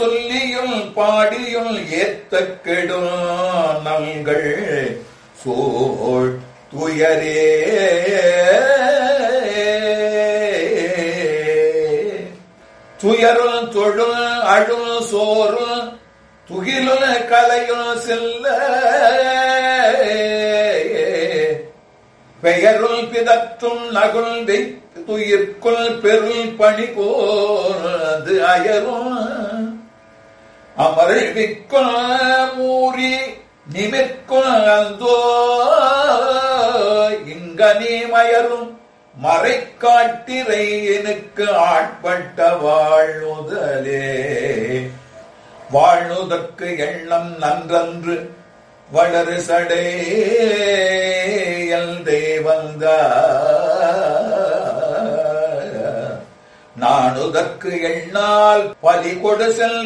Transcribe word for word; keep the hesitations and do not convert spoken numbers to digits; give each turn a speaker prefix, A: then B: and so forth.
A: சொல்லியுள் பாடியுள் ஏத்த கெடும் நங்கள் சோழ் துயரே துயருள் தொழுள் அழுள் சோறுள் துகிலுள் கலையுள் செல்ல பெயருள் பிதற்றும் நகுள் துயிர்க்குள் பெருள் பணி போது அயரும் அமர்விக்குள் மூறி நிமிர்க்குள் அந்தோ இங்கனே மயரும் மறைக்காட்டிரை எனக்கு ஆட்பட்ட வாழ்நுதலே வாழ்நுதற்கு எண்ணம் நன்றன்று வளரு சடையல் தேவந்த நானுதற்கு எண்ணால் பலி கொடு செல்